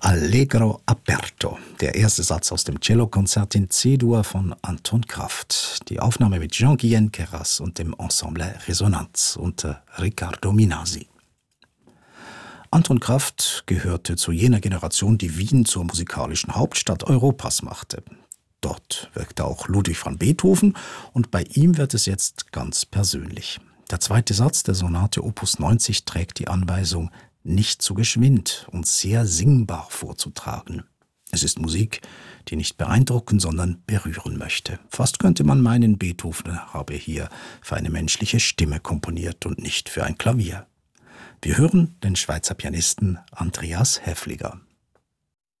Allegro aperto, der erste Satz aus dem Cellokonzert in C-Dur von Anton Kraft. Die Aufnahme mit Jean-Guyen Queyras und dem Ensemble Resonanz unter Riccardo Minasi. Anton Kraft gehörte zu jener Generation, die Wien zur musikalischen Hauptstadt Europas machte. Dort wirkte auch Ludwig van Beethoven und bei ihm wird es jetzt ganz persönlich. Der zweite Satz der Sonate Opus 90 trägt die Anweisung, nicht zu geschwind und sehr singbar vorzutragen. Es ist Musik, die nicht beeindrucken, sondern berühren möchte. Fast könnte man meinen, Beethoven habe hier für eine menschliche Stimme komponiert und nicht für ein Klavier. Wir hören den Schweizer Pianisten Andreas Häfliger.